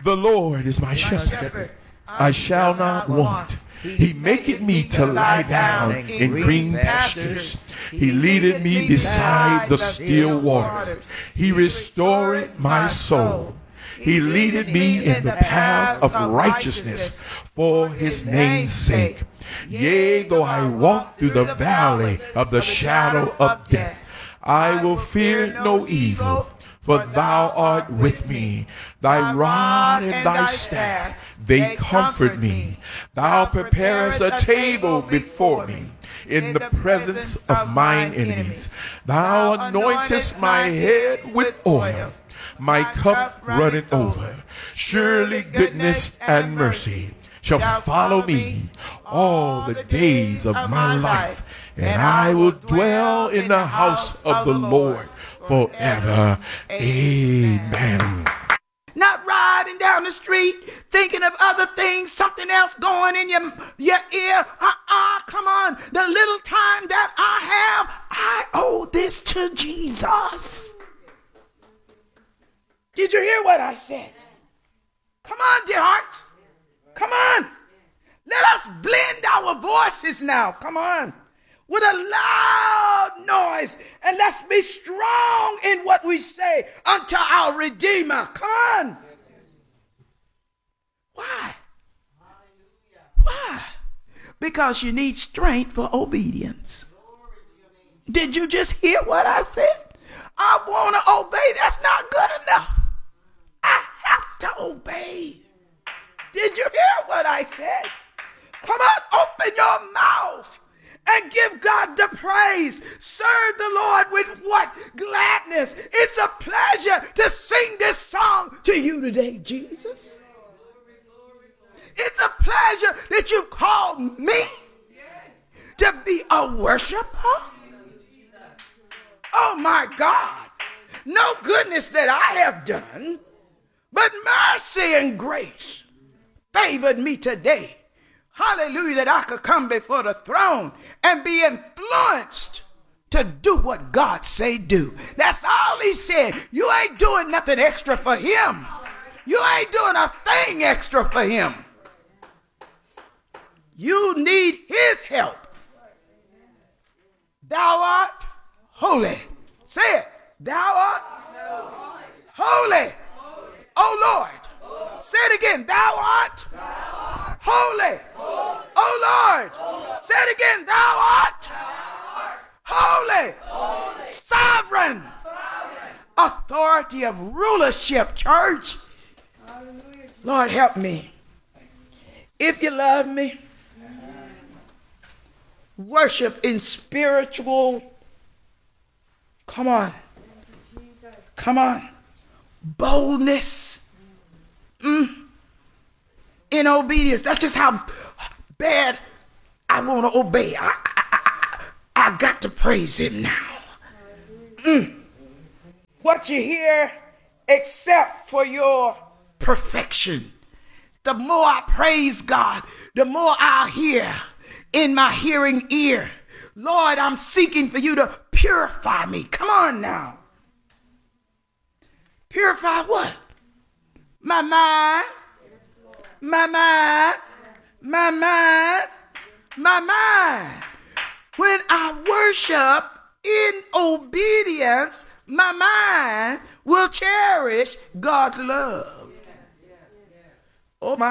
The Lord is my shepherd. I shall not want. He maketh me to lie down in green pastures. He leadeth me beside the still waters. He restoreth my soul. He leadeth me in the path of righteousness for his name's sake. Yea, though I walk through the valley of the shadow of death, I will fear no evil, for thou art with me. Thy rod and thy staff, they comfort me. Thou preparest a table before me in the presence of mine enemies. Thou anointest my head with oil. My cup runneth over. Surely goodness and mercy shall follow me all the days of my life, and I will dwell in the house of the Lord forever. Amen. Not riding down the street thinking of other things, something else going in your ear. Come on. The little time that I have, I owe this to Jesus. Did you hear what I said? Come on, dear hearts. Come on. Let us blend our voices now. Come on. With a loud noise. And let's be strong in what we say unto our Redeemer. Come on. Why? Why? Because you need strength for obedience. Did you just hear what I said? I want to obey. That's not good enough. I have to obey. Did you hear what I said? Come on, open your mouth and give God the praise. Serve the Lord with what? Gladness. It's a pleasure to sing this song to you today, Jesus. It's a pleasure that you've called me to be a worshiper. Oh my God. No goodness that I have done, but mercy and grace favored me today. Hallelujah, that I could come before the throne and be influenced to do what God say do. That's all he said. You ain't doing nothing extra for him. You ain't doing a thing extra for him. You need his help. Thou art holy. Say it. Thou art holy. Oh Lord. Say it again. Thou art holy. Oh Lord. Say it again. Thou art holy. Sovereign. Authority of rulership, church. Lord, help me. If you love me, worship in spiritual, come on, boldness, in obedience. That's just how bad I want to obey. I got to praise him now. What you hear, except for your perfection. The more I praise God, the more I'll hear in my hearing ear. Lord, I'm seeking for you to purify me. Come on now. Purify what? My mind. My mind. My mind. My mind. When I worship in obedience, my mind will cherish God's love. Oh, my.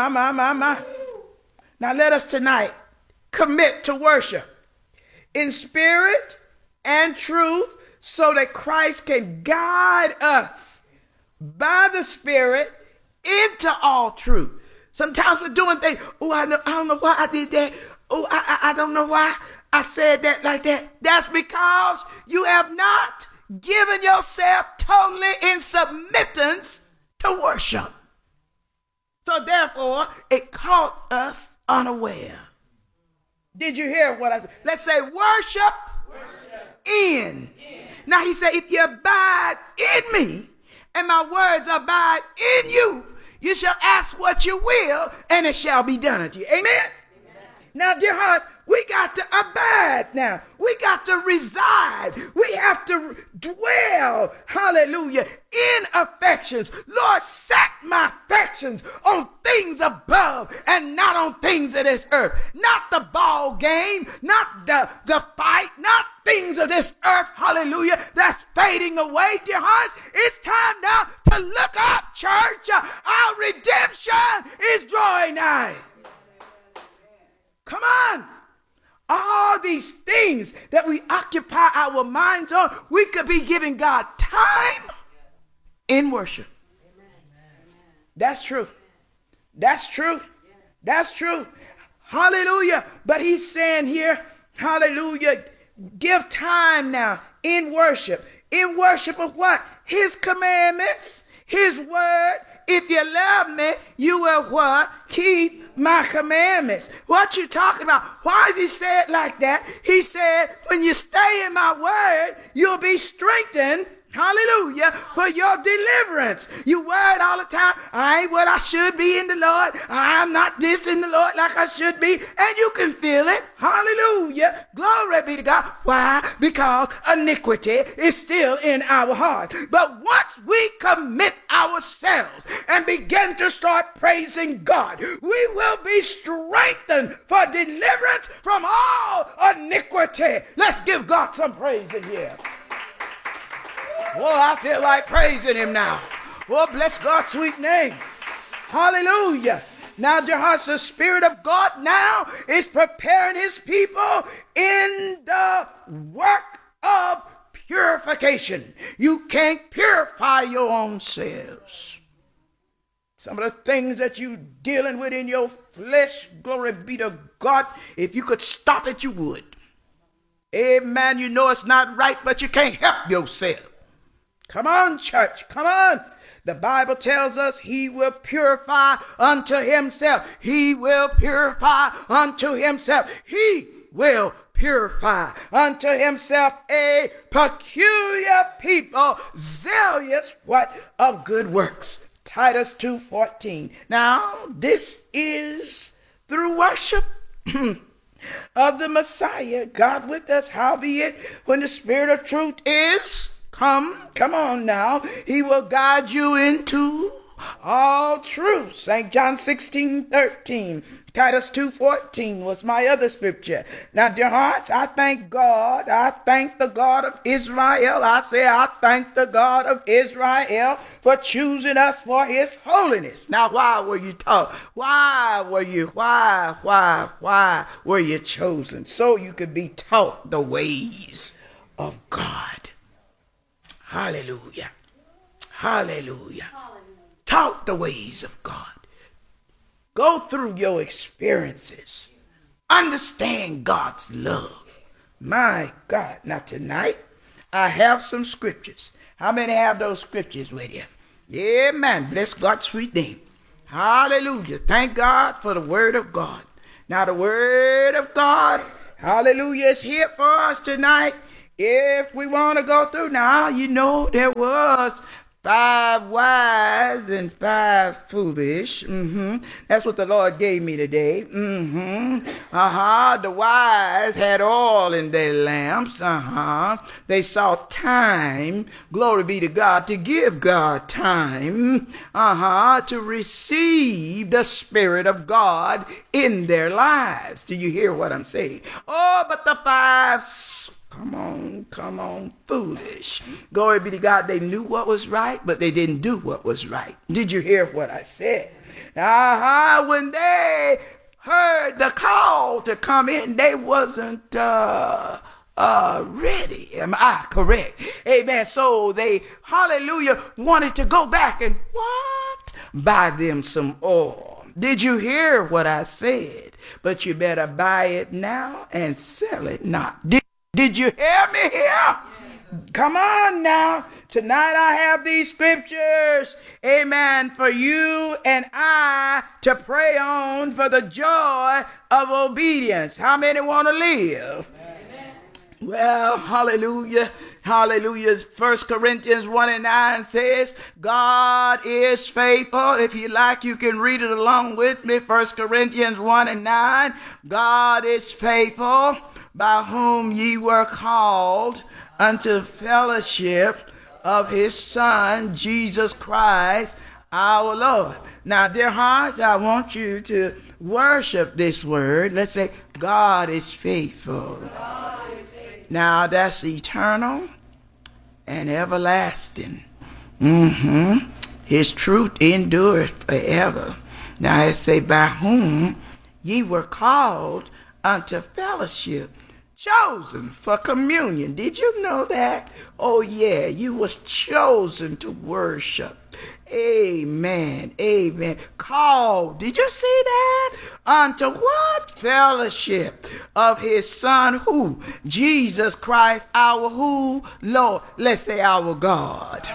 Now let us tonight commit to worship in spirit and truth so that Christ can guide us by the Spirit into all truth. Sometimes we're doing things, I don't know why I did that. I don't know why I said that like that. That's because you have not given yourself totally in submittance to worship. So therefore, it caught us unaware. Did you hear what I said? Let's say worship in. Now he said, if you abide in me and my words abide in you, you shall ask what you will and it shall be done unto you. Amen? Now, dear heart, We got to abide now. We got to reside. We have to dwell, hallelujah, in affections. Lord, set my affections on things above and not on things of this earth. Not the ball game, not the fight, not things of this earth, hallelujah, that's fading away, dear hearts. It's time now to look up, church. Our redemption is drawing nigh. Come on. All these things that we occupy our minds on, we could be giving God time in worship. That's true. That's true. That's true. Hallelujah. But he's saying here, hallelujah, give time now in worship. In worship of what? His commandments, his word. If you love me, you will what? Keep my commandments. What you talking about? Why does he say it like that? He said, when you stay in my word, you'll be strengthened. Hallelujah, for your deliverance. You worried all the time, I ain't what I should be in the Lord. I'm not this in the Lord like I should be. And you can feel it. Hallelujah. Glory be to God. Why? Because iniquity is still in our heart. But once we commit ourselves and begin to start praising God, we will be strengthened for deliverance from all iniquity. Let's give God some praise in here. Oh, I feel like praising him now. Oh, bless God's sweet name. Hallelujah. Now, dear hearts, the Spirit of God now is preparing his people in the work of purification. You can't purify your own selves. Some of the things that you're dealing with in your flesh, glory be to God, if you could stop it, you would. Amen. You know it's not right, but you can't help yourself. Come on, church, come on. The Bible tells us he will purify unto himself. He will purify unto himself. He will purify unto himself a peculiar people, zealous what? Of good works. Titus 2:14. Now, this is through worship of the Messiah, God with us. Howbeit, when the Spirit of truth is come on now, he will guide you into all truth. St. John 16:13. Titus 2:14 was my other scripture. Now, dear hearts, I thank God. I thank the God of Israel. I say I thank the God of Israel for choosing us for his holiness. Now, why were you taught? Why were you chosen? So you could be taught the ways of God. Hallelujah. Hallelujah. Taught the ways of God. Go through your experiences. Understand God's love. My God. Now tonight, I have some scriptures. How many have those scriptures with you? Yeah, man. Bless God's sweet name. Hallelujah. Thank God for the word of God. Now the word of God, hallelujah, is here for us tonight. If we want to go through now, you know there was 5 wise and 5 foolish. That's what the Lord gave me today. The wise had oil in their lamps. They saw time. Glory be to God, to give God time. To receive the Spirit of God in their lives. Do you hear what I'm saying? Oh, but the 5 Come on, foolish. Glory be to God. They knew what was right, but they didn't do what was right. Did you hear what I said? When they heard the call to come in, they wasn't ready. Am I correct? Amen. So they, hallelujah, wanted to go back and what? Buy them some oil. Did you hear what I said? But you better buy it now and sell it not. Did you hear me here? Come on now. Tonight I have these scriptures, amen, for you and I to pray on for the joy of obedience. How many want to live? Amen. Well, hallelujah. Hallelujah. 1 Corinthians 1:9 says, God is faithful. If you like, you can read it along with me. 1 Corinthians 1:9. God is faithful, by whom ye were called unto fellowship of his Son, Jesus Christ, our Lord. Now, dear hearts, I want you to worship this word. Let's say, God is faithful. Now, that's eternal and everlasting. His truth endureth forever. Now, it say, by whom ye were called unto fellowship, chosen for communion. Did you know that? Oh, yeah, you was chosen to worship. Amen. Amen. Called. Did you see that? Unto what? Fellowship of his Son, who? Jesus Christ, our who? Lord. Let's say our God.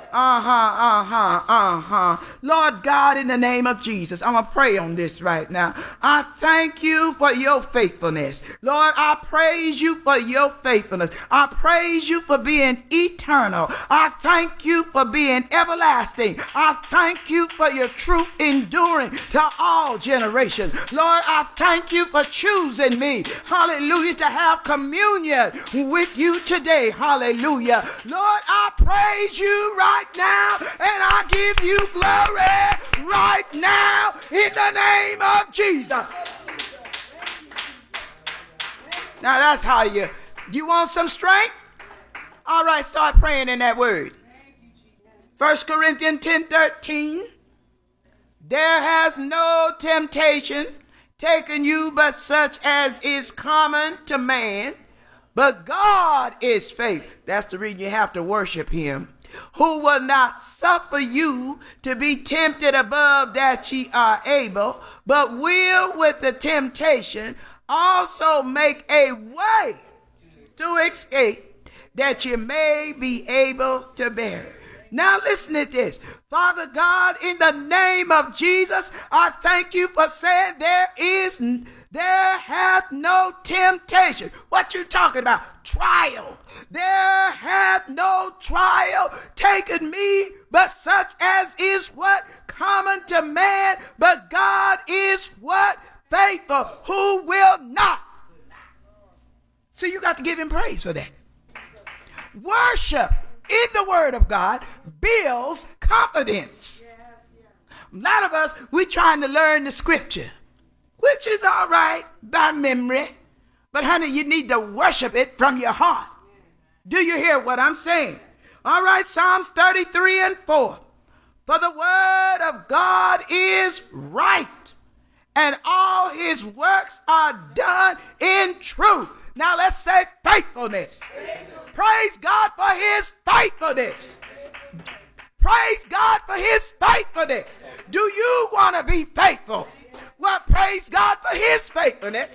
Lord God, in the name of Jesus, I'm going to pray on this right now. I thank you for your faithfulness. Lord, I praise you for your faithfulness. I praise you for being eternal. I thank you for being everlasting. I thank you for your truth enduring to all generations. Lord, I thank you for choosing me, hallelujah, to have communion with you today. Hallelujah. Lord, I praise you right now, and I give you glory right now in the name of Jesus. Now that's how you want some strength? All right, start praying in that word. 1 Corinthians 10:13. There has no temptation taken you but such as is common to man, but God is faithful. That's the reason you have to worship him, who will not suffer you to be tempted above that ye are able, but will with the temptation also make a way to escape, that you may be able to bear it. Now listen to this. Father God, in the name of Jesus, I thank you for saying there hath no temptation. What you talking about? Trial. There hath no trial taken me, but such as is what? Common to man, but God is what? Faithful, who will not. So you got to give him praise for that. Worship in the word of God builds confidence. A lot of us, we're trying to learn the scripture, which is all right by memory. But honey, you need to worship it from your heart. Do you hear what I'm saying? All right, Psalms 33:4. For the word of God is right, and all his works are done in truth. Now let's say faithfulness. Praise God for his faithfulness. Praise God for his faithfulness. Do you want to be faithful? Well, praise God for his faithfulness.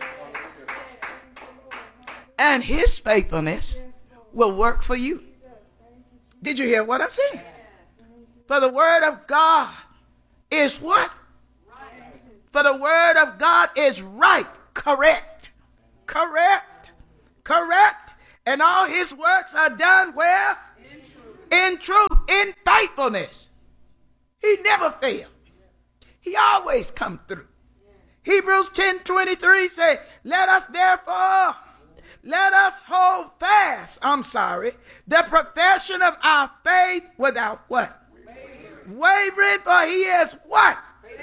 And his faithfulness will work for you. Did you hear what I'm saying? For the word of God is what? For the word of God is right, correct, correct, correct. And all his works are done where? In truth, in faithfulness. He never failed. He always come through. Hebrews 10:23 say, let us hold fast, the profession of our faith without what? Wavering, for he is what?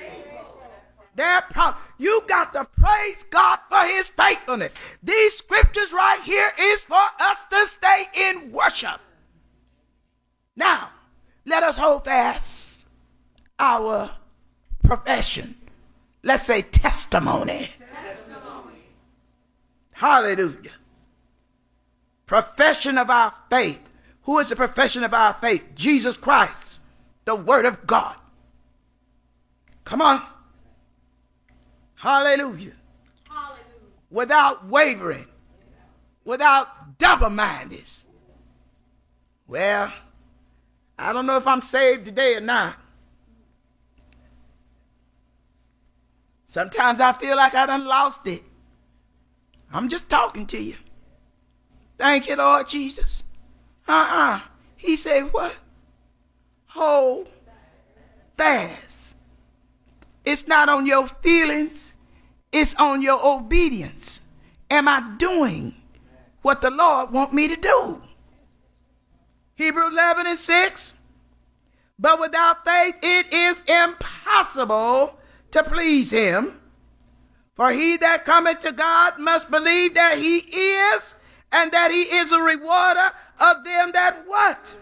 You got to praise God for his faithfulness. These scriptures right here is for us to stay in worship. Now, let us hold fast our profession. Let's say testimony. Hallelujah. Profession of our faith. Who is the profession of our faith? Jesus Christ, the word of God. Come on. Hallelujah. Hallelujah. Without wavering, without double-mindedness. Well, I don't know if I'm saved today or not. Sometimes I feel like I done lost it. I'm just talking to you. Thank you, Lord Jesus. He said, what? Hold fast. It's not on your feelings. It's on your obedience. Am I doing what the Lord want me to do? Hebrews 11:6. But without faith it is impossible to please him. For he that cometh to God must believe that he is, and that he is a rewarder of them that what?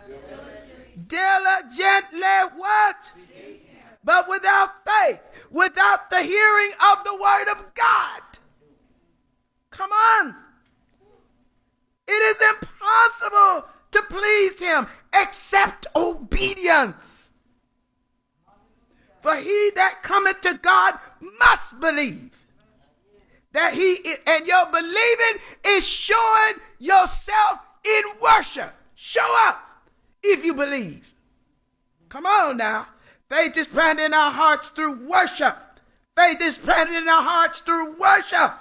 Diligently what? But without faith, without the hearing of the word of God. Come on. It is impossible to please him except obedience. For he that cometh to God must believe that he is, and your believing is showing yourself in worship. Show up if you believe. Come on now. Faith is planted in our hearts through worship. Faith is planted in our hearts through worship.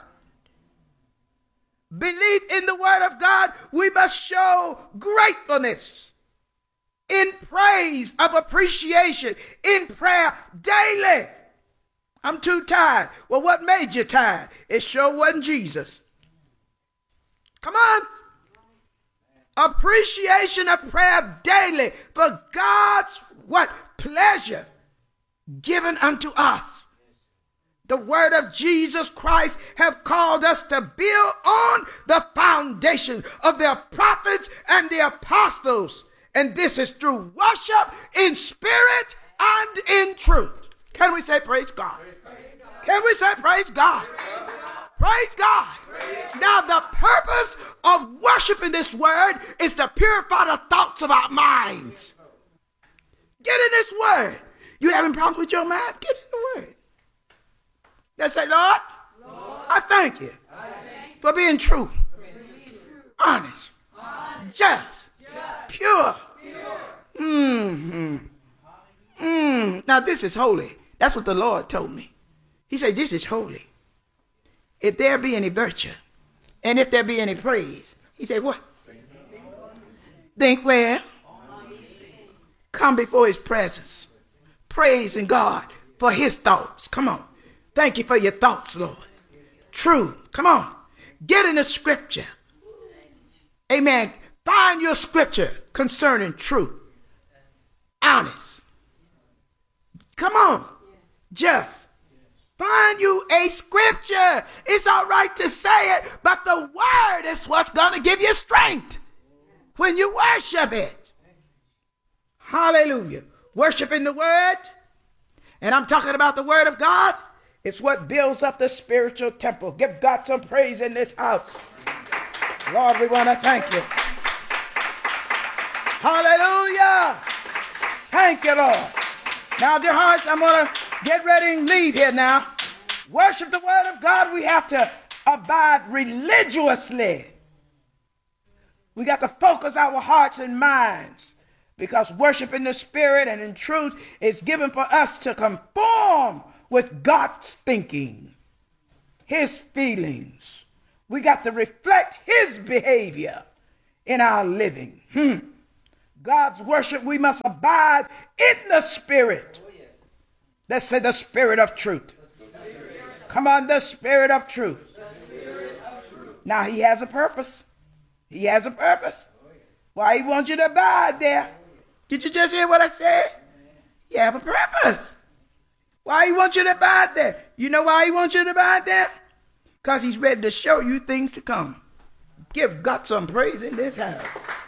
Belief in the word of God, we must show gratefulness in praise of appreciation, in prayer daily. I'm too tired. Well, what made you tired? It sure wasn't Jesus. Come on. Appreciation of prayer daily for God's what? Pleasure given unto us. The word of Jesus Christ have called us to build on the foundation of the prophets and the apostles. And this is through worship in spirit and in truth. Can we say praise God? Can we say praise God? Praise God. Now the purpose of worshiping this word is to purify the thoughts of our minds. Get in this word. You having problems with your mind? Get in the word. Let's say, Lord, I thank you for being true, honest, just, pure. Now this is holy. That's what the Lord told me. He said, this is holy. If there be any virtue, and if there be any praise, he said, what? Think where? Come before his presence, praising God for his thoughts. Come on. Thank you for your thoughts, Lord. True. Come on. Get in the scripture. Amen. Find your scripture concerning truth. Honest. Come on. Just. Find you a scripture. It's all right to say it, but the word is what's going to give you strength when you worship it. Hallelujah. Worshiping the word, and I'm talking about the word of God, it's what builds up the spiritual temple. Give God some praise in this house. Lord, we want to thank you. Hallelujah. Thank you, Lord. Now, dear hearts, I'm going to get ready and leave here now. Worship the word of God. We have to abide religiously. We got to focus our hearts and minds, because worship in the spirit and in truth is given for us to conform with God's thinking, his feelings. We got to reflect his behavior in our living. God's worship, we must abide in the spirit. Let's say the spirit of truth. Come on, the spirit of truth. Now he has a purpose. He has a purpose. Why he wants you to abide there? Did you just hear what I said? You have a purpose. Why he wants you to abide there? You know why he wants you to abide there? Because he's ready to show you things to come. Give God some praise in this house.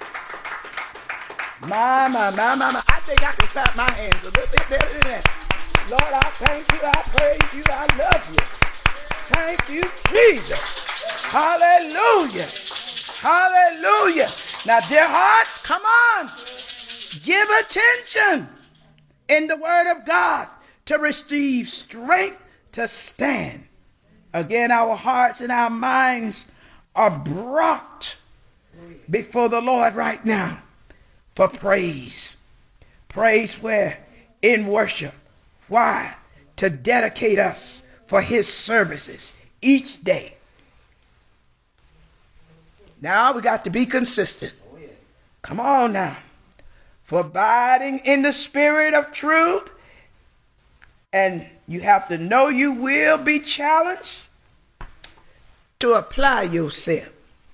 My. I think I can clap my hands a little bit better than that. Lord, I thank you. I praise you. I love you. Thank you, Jesus. Hallelujah. Hallelujah. Now, dear hearts, come on. Give attention in the word of God to receive strength to stand. Again, our hearts and our minds are brought before the Lord right now for praise. Praise where? In worship. Why? To dedicate us for his services each day. Now we got to be consistent. Come on now. For abiding in the spirit of truth. And you have to know you will be challenged to apply yourself.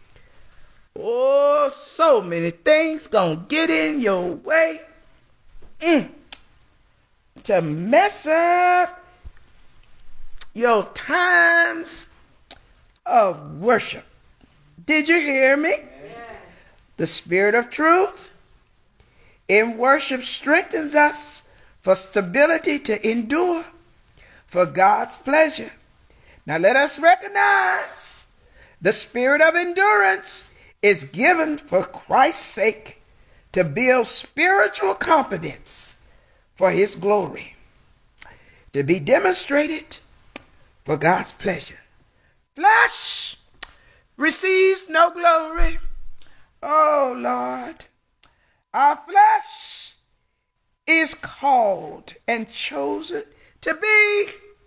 Oh, so many things gonna get in your way to mess up your times of worship. Did you hear me? Yes. The spirit of truth in worship strengthens us for stability to endure for God's pleasure. Now let us recognize the spirit of endurance is given for Christ's sake to build spiritual competence for his glory, to be demonstrated for God's pleasure. Flesh receives no glory. Oh Lord, our flesh is called and chosen to be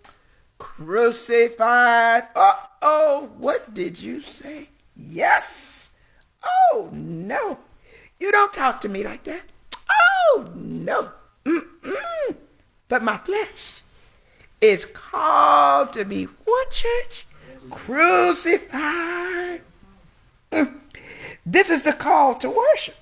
crucified. Oh, what did you say? Yes. Oh, no. You don't talk to me like that. Oh, no. But my flesh is called to be what, church? Crucified. This is the call to worship.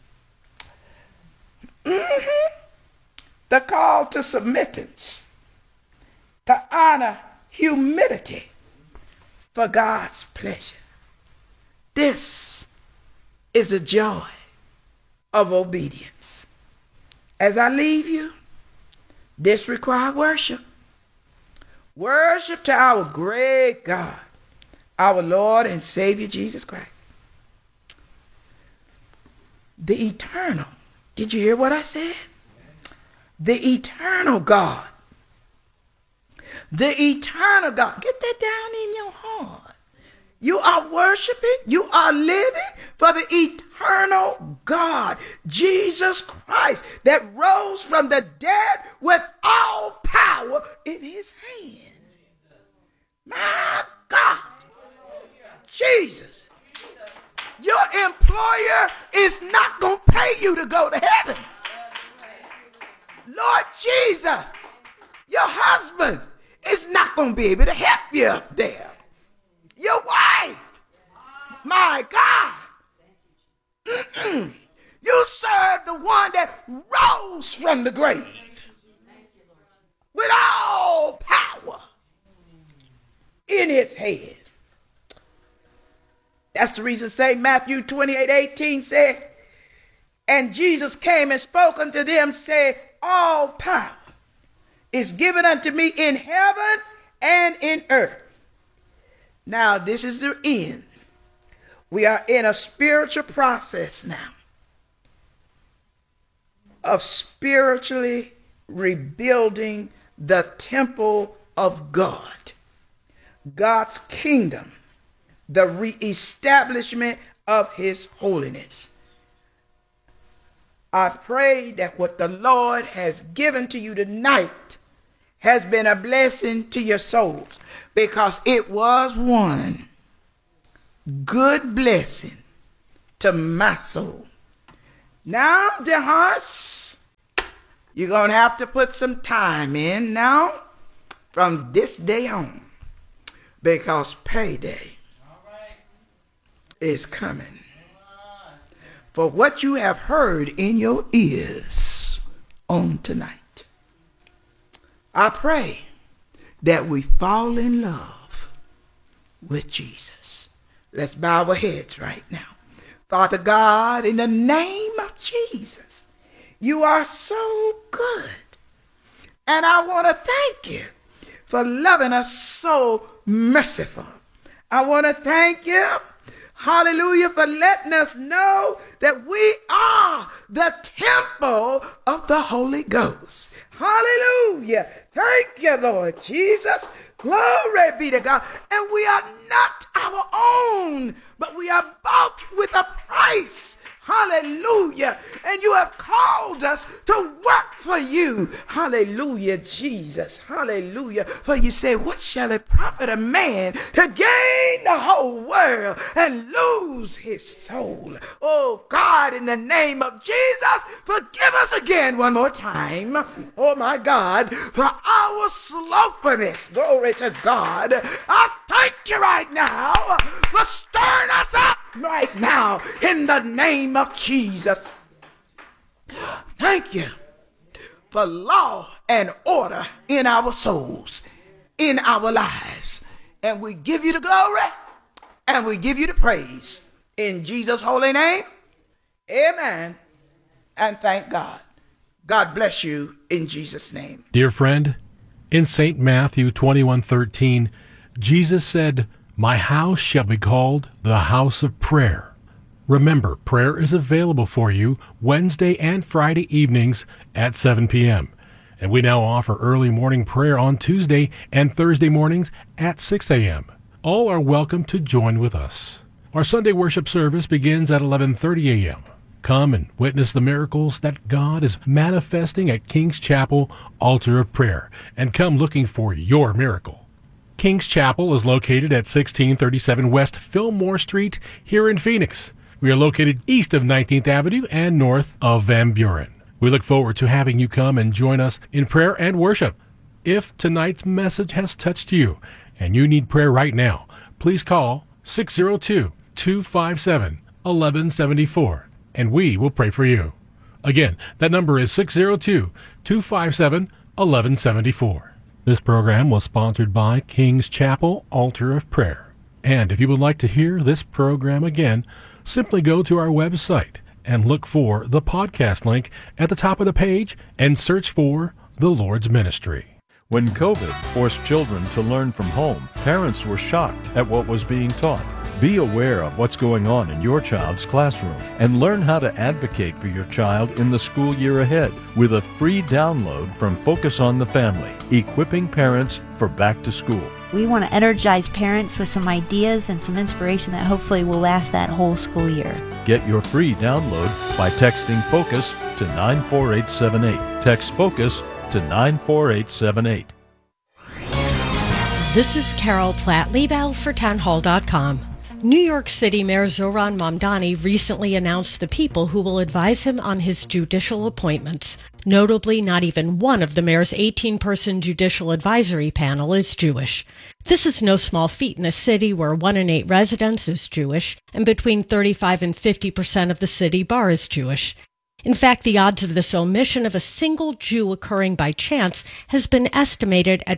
The call to submittance, to honor humility for God's pleasure. This is the joy of obedience. As I leave you, this requires worship. Worship to our great God, our Lord and Savior Jesus Christ. The eternal. Did you hear what I said? The eternal God. The eternal God. Get that down in your heart. You are worshiping, you are living for the eternal God, Jesus Christ, that rose from the dead with all power in his hand. My God. Jesus. Your employer is not going to pay you to go to heaven. Lord Jesus, your husband is not going to be able to help you up there. Your wife, my God, you serve the one that rose from the grave with all power in his head. That's the reason, say, Matthew 28:18 said, and Jesus came and spoke unto them, saying, all power is given unto me in heaven and in earth. Now, this is the end. We are in a spiritual process now of spiritually rebuilding the temple of God, God's kingdom, the reestablishment of his holiness. I pray that what the Lord has given to you tonight has been a blessing to your souls, because it was one good blessing to my soul. Now, dear hearts, you're going to have to put some time in now from this day on, because payday is coming for what you have heard in your ears on tonight. I pray that we fall in love with Jesus. Let's bow our heads right now. Father God, in the name of Jesus, you are so good. And I want to thank you for loving us so merciful. I want to thank you, hallelujah, for letting us know that we are the temple of the Holy Ghost. Hallelujah. Thank you, Lord Jesus. Glory be to God. And we are not our own, but we are bought with a price. Hallelujah. And you have called us to work for you. Hallelujah, Jesus. Hallelujah. For you say, what shall it profit a man to gain the whole world and lose his soul? Oh God, in the name of Jesus, forgive us again one more time. Oh my God, for our slothfulness. Glory to God. I thank you right now for stirring us up right now in the name of Jesus. Thank you for law and order in our souls, in our lives. And we give you the glory and we give you the praise. In Jesus' holy name, amen. And thank God. God bless you in Jesus' name. Dear friend, in St. Matthew 21:13, Jesus said, "My house shall be called the house of prayer." Remember, prayer is available for you Wednesday and Friday evenings at 7 p.m. And we now offer early morning prayer on Tuesday and Thursday mornings at 6 a.m. All are welcome to join with us. Our Sunday worship service begins at 11:30 a.m. Come and witness the miracles that God is manifesting at King's Chapel Altar of Prayer, and come looking for your miracle. King's Chapel is located at 1637 West Fillmore Street here in Phoenix. We are located east of 19th Avenue and north of Van Buren. We look forward to having you come and join us in prayer and worship. If tonight's message has touched you and you need prayer right now, please call 602-257-1174 and we will pray for you. Again, that number is 602-257-1174. This program was sponsored by King's Chapel Altar of Prayer. And if you would like to hear this program again, simply go to our website and look for the podcast link at the top of the page and search for The Lord's Ministry. When COVID forced children to learn from home, parents were shocked at what was being taught. Be aware of what's going on in your child's classroom and learn how to advocate for your child in the school year ahead with a free download from Focus on the Family, equipping parents for back to school. We want to energize parents with some ideas and some inspiration that hopefully will last that whole school year. Get your free download by texting FOCUS to 94878. Text FOCUS to 94878. This is Carol Platt-Liebau for townhall.com. New York City Mayor Zohran Mamdani recently announced the people who will advise him on his judicial appointments. Notably, not even one of the mayor's 18-person judicial advisory panel is Jewish. This is no small feat in a city where 1 in 8 residents is Jewish, and between 35 and 50% of the city bar is Jewish. In fact, the odds of this omission of a single Jew occurring by chance has been estimated at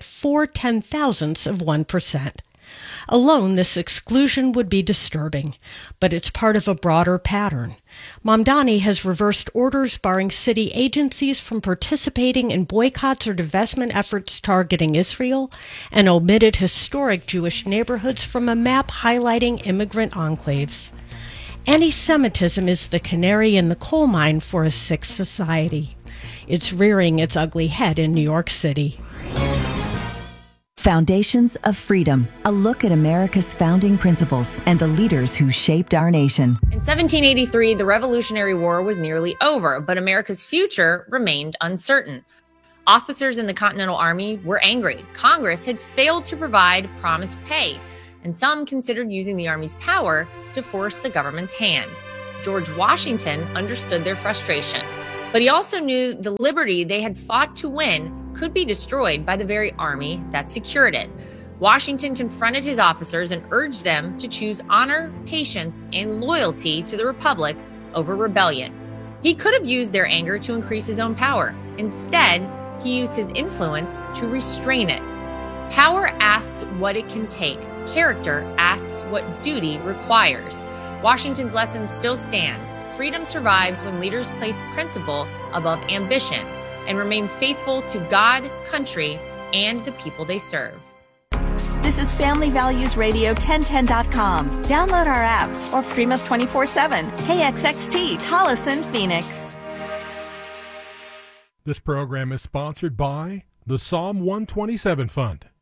0.4%. Alone, this exclusion would be disturbing, but it's part of a broader pattern. Mamdani has reversed orders barring city agencies from participating in boycotts or divestment efforts targeting Israel, and omitted historic Jewish neighborhoods from a map highlighting immigrant enclaves. Anti-Semitism is the canary in the coal mine for a sick society. It's rearing its ugly head in New York City. Foundations of Freedom, a look at America's founding principles and the leaders who shaped our nation. In 1783, the Revolutionary War was nearly over, but America's future remained uncertain. Officers in the Continental Army were angry. Congress had failed to provide promised pay, and some considered using the Army's power to force the government's hand. George Washington understood their frustration, but he also knew the liberty they had fought to win could be destroyed by the very army that secured it. Washington confronted his officers and urged them to choose honor, patience, and loyalty to the Republic over rebellion. He could have used their anger to increase his own power. Instead, he used his influence to restrain it. Power asks what it can take. Character asks what duty requires. Washington's lesson still stands. Freedom survives when leaders place principle above ambition and remain faithful to God, country, and the people they serve. This is Family Values Radio 1010.com. Download our apps or stream us 24/7. KXXT, Tolleson, Phoenix. This program is sponsored by the Psalm 127 Fund.